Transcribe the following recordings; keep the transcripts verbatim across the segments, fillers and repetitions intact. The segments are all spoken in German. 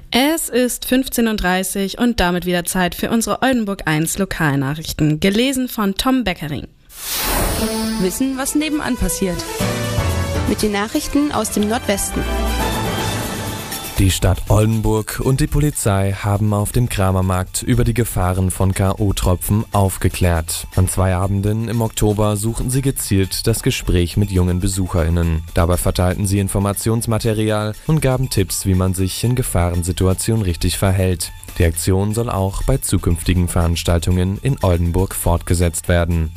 Es ist fünfzehn Uhr dreißig und damit wieder Zeit für unsere Oldenburg eins Lokalnachrichten, gelesen von Tom Beckering. Wissen, was nebenan passiert. Mit den Nachrichten aus dem Nordwesten. Die Stadt Oldenburg und die Polizei haben auf dem Kramermarkt über die Gefahren von K O-Tropfen aufgeklärt. An zwei Abenden im Oktober suchten sie gezielt das Gespräch mit jungen BesucherInnen. Dabei verteilten sie Informationsmaterial und gaben Tipps, wie man sich in Gefahrensituationen richtig verhält. Die Aktion soll auch bei zukünftigen Veranstaltungen in Oldenburg fortgesetzt werden.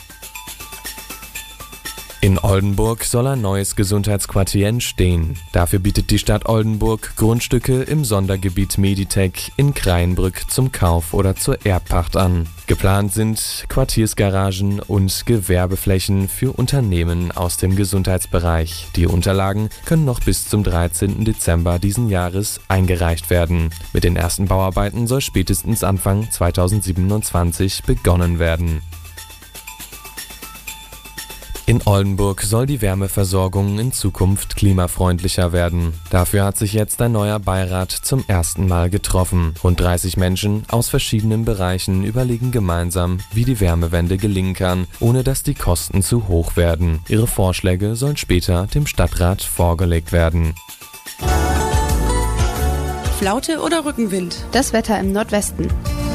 In Oldenburg soll ein neues Gesundheitsquartier entstehen. Dafür bietet die Stadt Oldenburg Grundstücke im Sondergebiet Meditech in Kraienbrück zum Kauf oder zur Erbpacht an. Geplant sind Quartiersgaragen und Gewerbeflächen für Unternehmen aus dem Gesundheitsbereich. Die Unterlagen können noch bis zum dreizehnten Dezember diesen Jahres eingereicht werden. Mit den ersten Bauarbeiten soll spätestens Anfang zweitausendsiebenundzwanzig begonnen werden. In Oldenburg soll die Wärmeversorgung in Zukunft klimafreundlicher werden. Dafür hat sich jetzt ein neuer Beirat zum ersten Mal getroffen. Rund dreißig Menschen aus verschiedenen Bereichen überlegen gemeinsam, wie die Wärmewende gelingen kann, ohne dass die Kosten zu hoch werden. Ihre Vorschläge sollen später dem Stadtrat vorgelegt werden. Flaute oder Rückenwind? Das Wetter im Nordwesten.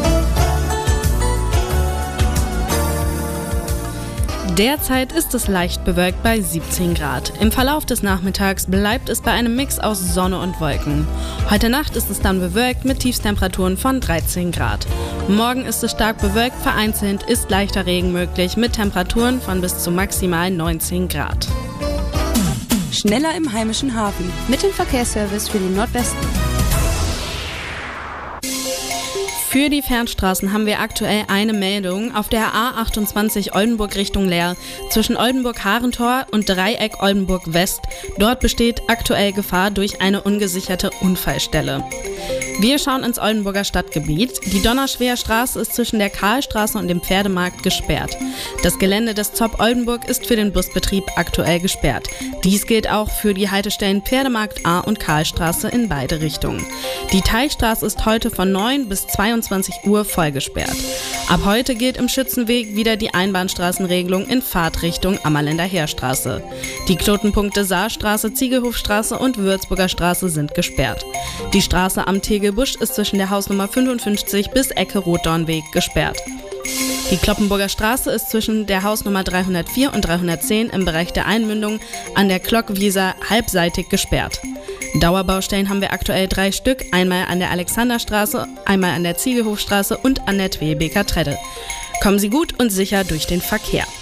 Derzeit ist es leicht bewölkt bei siebzehn Grad. Im Verlauf des Nachmittags bleibt es bei einem Mix aus Sonne und Wolken. Heute Nacht ist es dann bewölkt mit Tiefstemperaturen von dreizehn Grad. Morgen ist es stark bewölkt, vereinzelt ist leichter Regen möglich mit Temperaturen von bis zu maximal neunzehn Grad. Schneller im heimischen Hafen. Mit dem Verkehrsservice für den Nordwesten. Für die Fernstraßen haben wir aktuell eine Meldung auf der A achtundzwanzig Oldenburg Richtung Leer zwischen Oldenburg-Harentor und Dreieck Oldenburg West. Dort besteht aktuell Gefahr durch eine ungesicherte Unfallstelle. Wir schauen ins Oldenburger Stadtgebiet. Die Donnerschwer Straße ist zwischen der Karlstraße und dem Pferdemarkt gesperrt. Das Gelände des Zopp Oldenburg ist für den Busbetrieb aktuell gesperrt. Dies gilt auch für die Haltestellen Pferdemarkt A und Karlstraße in beide Richtungen. Die Teichstraße ist heute von neun bis zweiundzwanzig Uhr voll gesperrt. Ab heute gilt im Schützenweg wieder die Einbahnstraßenregelung in Fahrtrichtung Ammerländer Heerstraße. Die Knotenpunkte Saarstraße, Ziegelhofstraße und Würzburger Straße sind gesperrt. Die Straße am Tegelbusch ist zwischen der Hausnummer fünfundfünfzig bis Ecke Rotdornweg gesperrt. Die Kloppenburger Straße ist zwischen der Hausnummer dreihundertvier und dreihundertzehn im Bereich der Einmündung an der Klockwieser halbseitig gesperrt. Dauerbaustellen haben wir aktuell drei Stück, einmal an der Alexanderstraße, einmal an der Ziegelhofstraße und an der Tweebeker Tredde. Kommen Sie gut und sicher durch den Verkehr.